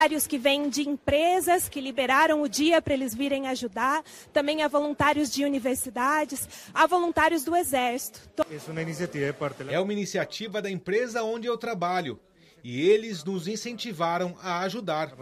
Que vêm de empresas que liberaram o dia para eles virem ajudar, também há voluntários de universidades, há voluntários do Exército. É uma iniciativa da empresa onde eu trabalho e eles nos incentivaram a ajudar.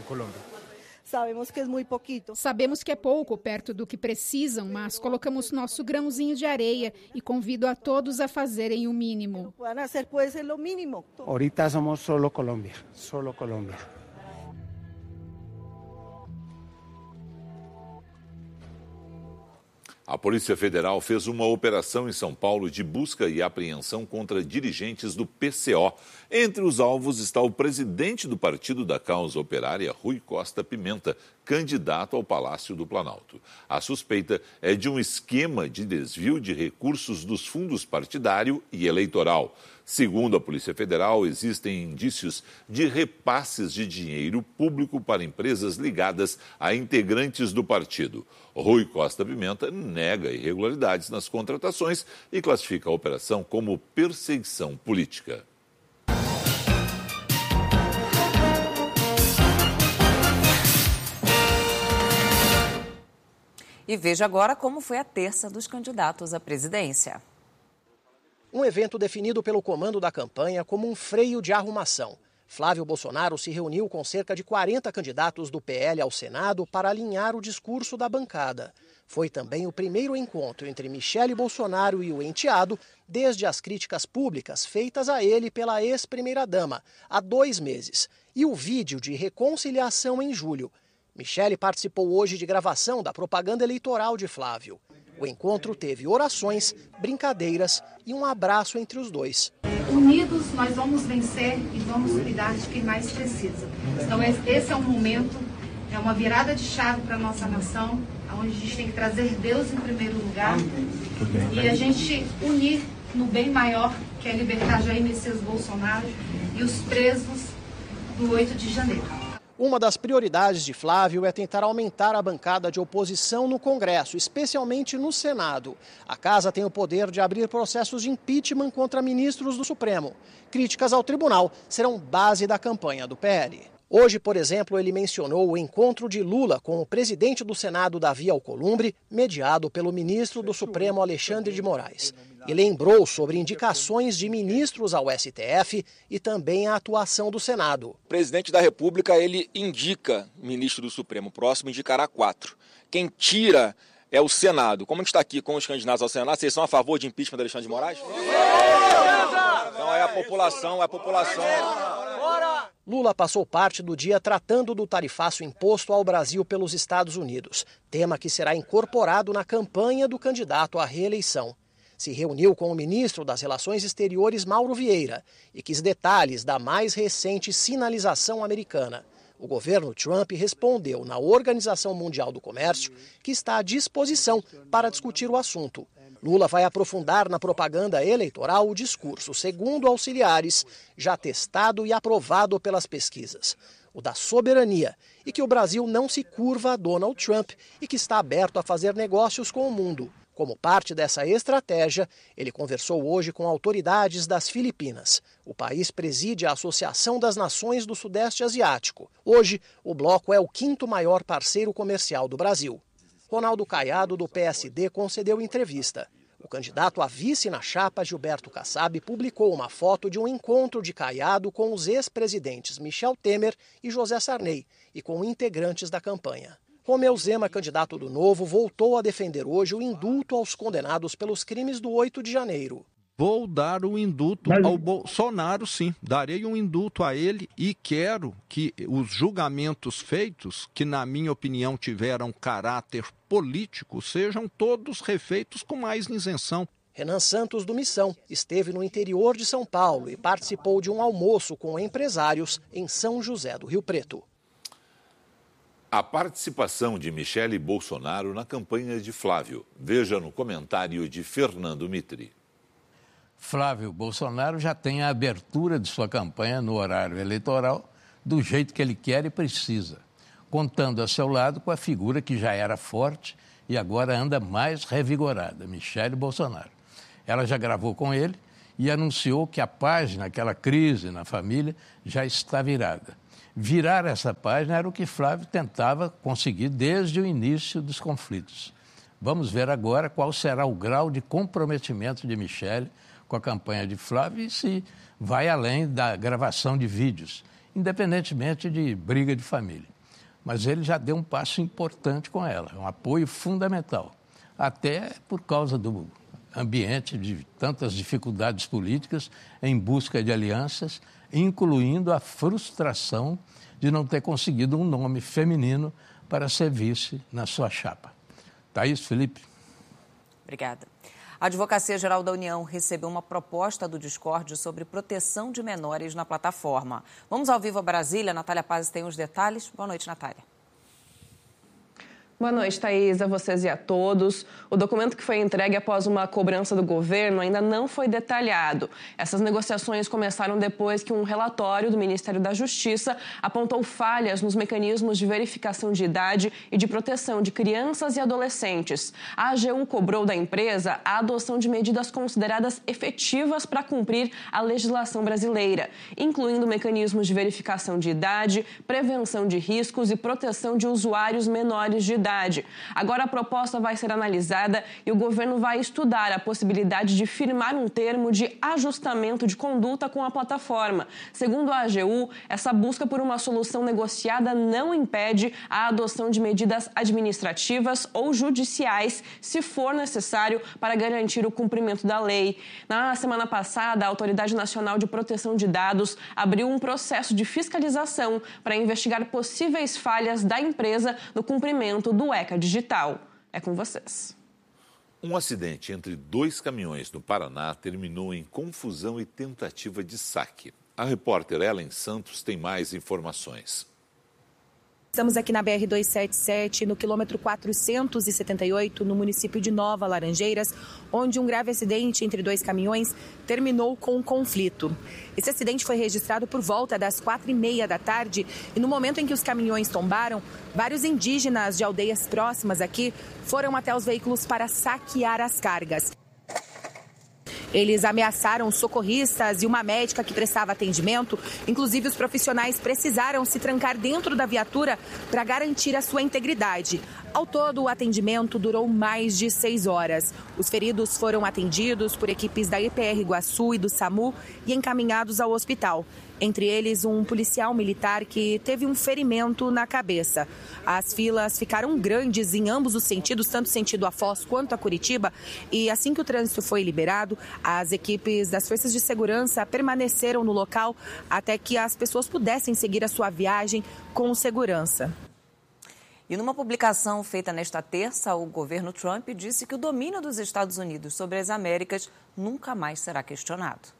Sabemos que é pouco perto do que precisam, mas colocamos nosso grãozinho de areia e convido a todos a fazerem o mínimo. Ahorita somos solo Colômbia, solo Colômbia. A Polícia Federal fez uma operação em São Paulo de busca e apreensão contra dirigentes do PCO. Entre os alvos está o presidente do Partido da Causa Operária, Rui Costa Pimenta, candidato ao Palácio do Planalto. A suspeita é de um esquema de desvio de recursos dos fundos partidário e eleitoral. Segundo a Polícia Federal, existem indícios de repasses de dinheiro público para empresas ligadas a integrantes do partido. Rui Costa Pimenta nega irregularidades nas contratações e classifica a operação como perseguição política. E veja agora como foi a terça dos candidatos à presidência. Um evento definido pelo comando da campanha como um freio de arrumação. Flávio Bolsonaro se reuniu com cerca de 40 candidatos do PL ao Senado para alinhar o discurso da bancada. Foi também o primeiro encontro entre Michele Bolsonaro e o enteado desde as críticas públicas feitas a ele pela ex-primeira-dama há 2 meses e o vídeo de reconciliação em julho. Michele participou hoje de gravação da propaganda eleitoral de Flávio. O encontro teve orações, brincadeiras e um abraço entre os dois. Unidos nós vamos vencer e vamos cuidar de quem mais precisa. Então esse é um momento, é uma virada de chave para a nossa nação, onde a gente tem que trazer Deus em primeiro lugar e a gente unir no bem maior, que é libertar Jair Messias Bolsonaro e os presos do 8 de janeiro. Uma das prioridades de Flávio é tentar aumentar a bancada de oposição no Congresso, especialmente no Senado. A casa tem o poder de abrir processos de impeachment contra ministros do Supremo. Críticas ao tribunal serão base da campanha do PL. Hoje, por exemplo, ele mencionou o encontro de Lula com o presidente do Senado, Davi Alcolumbre, mediado pelo ministro do Supremo, Alexandre de Moraes. E lembrou sobre indicações de ministros ao STF e também a atuação do Senado. O presidente da República, ele indica ministro do Supremo, o próximo indicará 4. Quem tira é o Senado. Como a gente está aqui com os candidatos ao Senado, vocês são a favor de impeachment do Alexandre de Moraes? Então é a população. Lula passou parte do dia tratando do tarifaço imposto ao Brasil pelos Estados Unidos, tema que será incorporado na campanha do candidato à reeleição. Se reuniu com o ministro das Relações Exteriores, Mauro Vieira, e quis detalhes da mais recente sinalização americana. O governo Trump respondeu na Organização Mundial do Comércio que está à disposição para discutir o assunto. Lula vai aprofundar na propaganda eleitoral o discurso, segundo auxiliares, já testado e aprovado pelas pesquisas. O da soberania e que o Brasil não se curva a Donald Trump e que está aberto a fazer negócios com o mundo. Como parte dessa estratégia, ele conversou hoje com autoridades das Filipinas. O país preside a Associação das Nações do Sudeste Asiático. Hoje, o bloco é o 5º maior parceiro comercial do Brasil. Ronaldo Caiado, do PSD, concedeu entrevista. O candidato a vice na chapa, Gilberto Kassab, publicou uma foto de um encontro de Caiado com os ex-presidentes Michel Temer e José Sarney e com integrantes da campanha. Romeu Zema, candidato do Novo, voltou a defender hoje o indulto aos condenados pelos crimes do 8 de janeiro. Vou dar o indulto ao Bolsonaro, sim. Darei um indulto a ele e quero que os julgamentos feitos, que na minha opinião tiveram caráter político, sejam todos refeitos com mais isenção. Renan Santos, do Missão, esteve no interior de São Paulo e participou de um almoço com empresários em São José do Rio Preto. A participação de Michele Bolsonaro na campanha de Flávio. Veja no comentário de Fernando Mitri. Flávio Bolsonaro já tem a abertura de sua campanha no horário eleitoral do jeito que ele quer e precisa, contando a seu lado com a figura que já era forte e agora anda mais revigorada, Michele Bolsonaro. Ela já gravou com ele e anunciou que a página, aquela crise na família, já está virada. Virar essa página era o que Flávio tentava conseguir desde o início dos conflitos. Vamos ver agora qual será o grau de comprometimento de Michele com a campanha de Flávio e se vai além da gravação de vídeos, independentemente de briga de família. Mas ele já deu um passo importante com ela, um apoio fundamental, até por causa do ambiente de tantas dificuldades políticas em busca de alianças, incluindo a frustração de não ter conseguido um nome feminino para ser vice na sua chapa. Tá isso, Felipe? Obrigada. A Advocacia Geral da União recebeu uma proposta do Discord sobre proteção de menores na plataforma. Vamos ao vivo a Brasília. Natália Paz tem os detalhes. Boa noite, Natália. Boa noite, Thaís, a vocês e a todos. O documento que foi entregue após uma cobrança do governo ainda não foi detalhado. Essas negociações começaram depois que um relatório do Ministério da Justiça apontou falhas nos mecanismos de verificação de idade e de proteção de crianças e adolescentes. A AGU cobrou da empresa a adoção de medidas consideradas efetivas para cumprir a legislação brasileira, incluindo mecanismos de verificação de idade, prevenção de riscos e proteção de usuários menores de idade. Agora a proposta vai ser analisada e o governo vai estudar a possibilidade de firmar um termo de ajustamento de conduta com a plataforma. Segundo a AGU, essa busca por uma solução negociada não impede a adoção de medidas administrativas ou judiciais, se for necessário, para garantir o cumprimento da lei. Na semana passada, a Autoridade Nacional de Proteção de Dados abriu um processo de fiscalização para investigar possíveis falhas da empresa no cumprimento do ECA Digital. É com vocês. Um acidente entre 2 caminhões no Paraná terminou em confusão e tentativa de saque. A repórter Ellen Santos tem mais informações. Estamos aqui na BR-277, no quilômetro 478, no município de Nova Laranjeiras, onde um grave acidente entre 2 caminhões terminou com um conflito. Esse acidente foi registrado por volta das 4h30 da tarde e no momento em que os caminhões tombaram, vários indígenas de aldeias próximas aqui foram até os veículos para saquear as cargas. Eles ameaçaram socorristas e uma médica que prestava atendimento. Inclusive, os profissionais precisaram se trancar dentro da viatura para garantir a sua integridade. Ao todo, o atendimento durou mais de 6 horas. Os feridos foram atendidos por equipes da IPR Iguaçu e do SAMU e encaminhados ao hospital. Entre eles, um policial militar que teve um ferimento na cabeça. As filas ficaram grandes em ambos os sentidos, tanto sentido a Foz quanto a Curitiba. E assim que o trânsito foi liberado, as equipes das forças de segurança permaneceram no local até que as pessoas pudessem seguir a sua viagem com segurança. E numa publicação feita nesta terça, o governo Trump disse que o domínio dos Estados Unidos sobre as Américas nunca mais será questionado.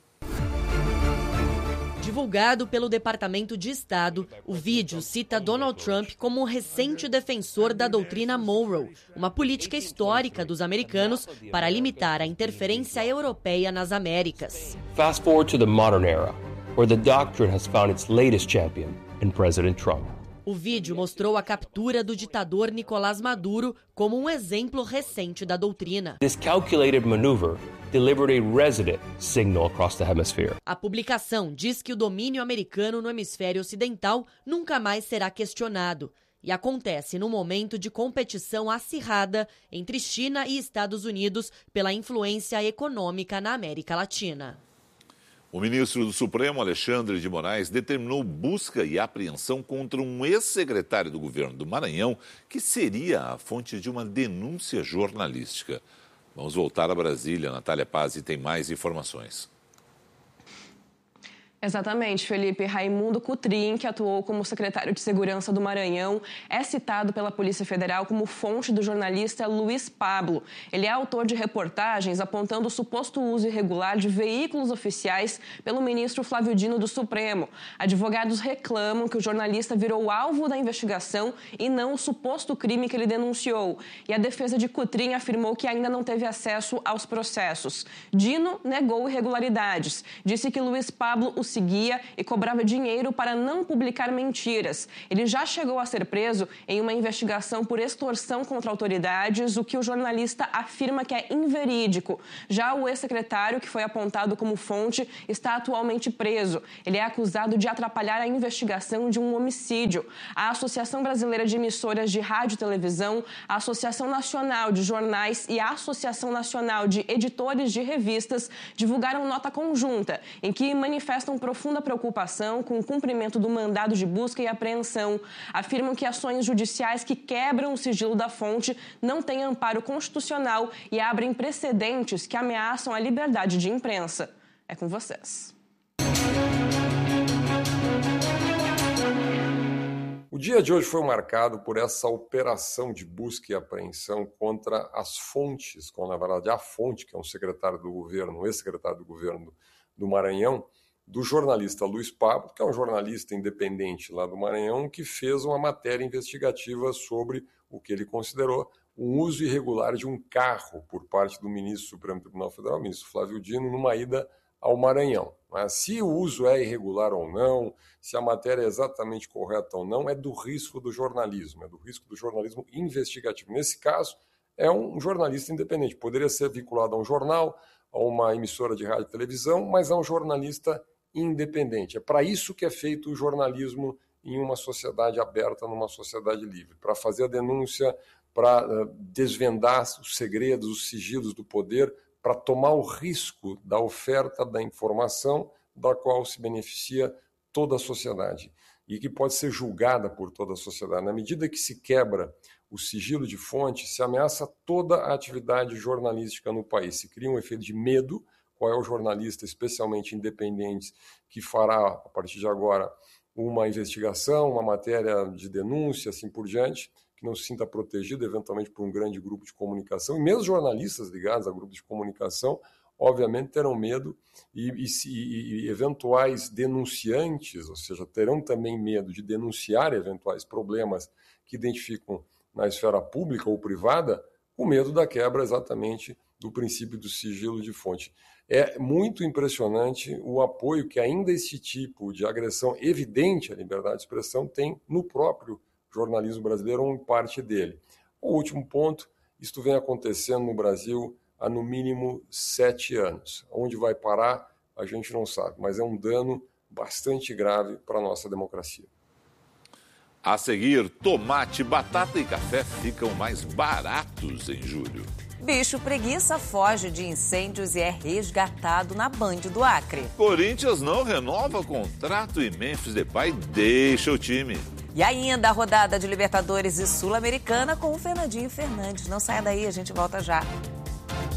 Divulgado pelo Departamento de Estado, o vídeo cita Donald Trump como um recente defensor da doutrina Monroe, uma política histórica dos americanos para limitar a interferência europeia nas Américas. Fast forward to the modern era, where the doctrine has found its latest champion in President Trump. O vídeo mostrou a captura do ditador Nicolás Maduro como um exemplo recente da doutrina. This calculated maneuver delivered a resident signal across the hemisphere. A publicação diz que o domínio americano no hemisfério ocidental nunca mais será questionado e acontece num momento de competição acirrada entre China e Estados Unidos pela influência econômica na América Latina. O ministro do Supremo, Alexandre de Moraes, determinou busca e apreensão contra um ex-secretário do governo do Maranhão, que seria a fonte de uma denúncia jornalística. Vamos voltar a Brasília. Natália Paz tem mais informações. Exatamente, Felipe. Raimundo Cutrim, que atuou como secretário de Segurança do Maranhão, é citado pela Polícia Federal como fonte do jornalista Luiz Pablo. Ele é autor de reportagens apontando o suposto uso irregular de veículos oficiais pelo ministro Flávio Dino do Supremo. Advogados reclamam que o jornalista virou alvo da investigação e não o suposto crime que ele denunciou. E a defesa de Cutrim afirmou que ainda não teve acesso aos processos. Dino negou irregularidades. Disse que Luiz Pablo o seguia e cobrava dinheiro para não publicar mentiras. Ele já chegou a ser preso em uma investigação por extorsão contra autoridades, o que o jornalista afirma que é inverídico. Já o ex-secretário, que foi apontado como fonte, está atualmente preso. Ele é acusado de atrapalhar a investigação de um homicídio. A Associação Brasileira de Emissoras de Rádio e Televisão, a Associação Nacional de Jornais e a Associação Nacional de Editores de Revistas divulgaram nota conjunta em que manifestam profunda preocupação com o cumprimento do mandado de busca e apreensão. Afirmam que ações judiciais que quebram o sigilo da fonte não têm amparo constitucional e abrem precedentes que ameaçam a liberdade de imprensa. É com vocês. O dia de hoje foi marcado por essa operação de busca e apreensão contra as fontes, na verdade a fonte, que é um secretário do governo, um ex-secretário do governo do Maranhão, do jornalista Luiz Pablo, que é um jornalista independente lá do Maranhão, que fez uma matéria investigativa sobre o que ele considerou um uso irregular de um carro por parte do ministro do Supremo Tribunal Federal, ministro Flávio Dino, numa ida ao Maranhão. Mas se o uso é irregular ou não, se a matéria é exatamente correta ou não, é do risco do jornalismo, é do risco do jornalismo investigativo. Nesse caso, é um jornalista independente. Poderia ser vinculado a um jornal, a uma emissora de rádio e televisão, mas é um jornalista independente. É para isso que é feito o jornalismo em uma sociedade aberta, numa sociedade livre, para fazer a denúncia, para desvendar os segredos, os sigilos do poder, para tomar o risco da oferta da informação da qual se beneficia toda a sociedade e que pode ser julgada por toda a sociedade. Na medida que se quebra o sigilo de fonte, se ameaça toda a atividade jornalística no país. Se cria um efeito de medo. Qual é o jornalista, especialmente independente, que fará, a partir de agora, uma investigação, uma matéria de denúncia, assim por diante, que não se sinta protegido, eventualmente, por um grande grupo de comunicação. E mesmo jornalistas ligados a grupos de comunicação, obviamente, terão medo e eventuais denunciantes, ou seja, terão também medo de denunciar eventuais problemas que identificam na esfera pública ou privada, com medo da quebra exatamente do princípio do sigilo de fonte. É muito impressionante o apoio que ainda esse tipo de agressão evidente à liberdade de expressão tem no próprio jornalismo brasileiro, ou em parte dele. O último ponto, isto vem acontecendo no Brasil há no mínimo 7 anos. Onde vai parar, a gente não sabe, mas é um dano bastante grave para a nossa democracia. A seguir, tomate, batata e café ficam mais baratos em julho. Bicho preguiça foge de incêndios e é resgatado na Band do Acre. Corinthians não renova contrato e Memphis Depay deixa o time. E ainda a rodada de Libertadores e Sul-Americana com o Fernandinho Fernandes. Não saia daí, a gente volta já.